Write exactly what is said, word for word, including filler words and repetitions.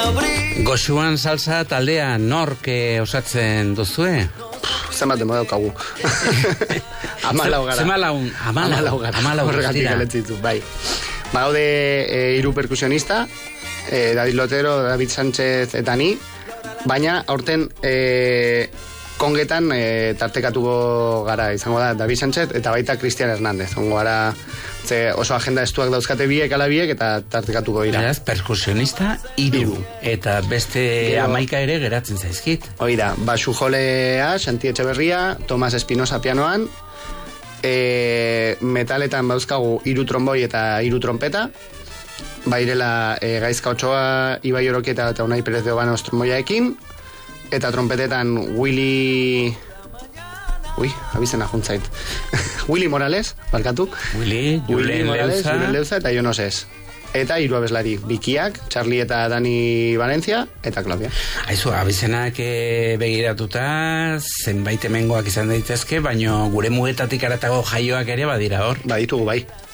Goxuan salsa taldea nork osatzen duzue? Zenbat demo daukagu. Amalau gara. Zemalaun, amalau, amalau horregatik aletzitu, bai. Ba, gaude e, hiru perkusionista, e, David Lotero, David Sánchez eta ni, baina aurten e, kongetan e, tartekatuko gara, izango da David Sánchez eta baita Cristian Hernández. Ongo gara, ze oso agenda estuak dauzkate biek ala biek eta tartekatuko dira. Beraz, perkusionista hiru eta beste Gero, amaika ere geratzen zaizkit. Oida, basu jolea, Santi Etxeberria, Tomas Espinosa pianoan, e, metaletan bauzkagu hiru tromboi eta hiru trompeta, bairela e, Gaizka Otsoa, Ibai Orokieta eta Unai Perez de Obanos tromboiaekin, eta trompetetan Willy... Ui, abizena juntzait. Willy Morales, barkatu. Willy, Willy Morales, Leuza. Julen Leuza eta Jonos Ez. Eta hiru abeslari, Bikiak, Charlie eta Dani Valencia, eta Claudia. Aizu, abizenak e, begiratuta, zenbait hemengoak izan daitezke, baino gure mugetatik aratago jaioak ere badira hor. Baditugu bai.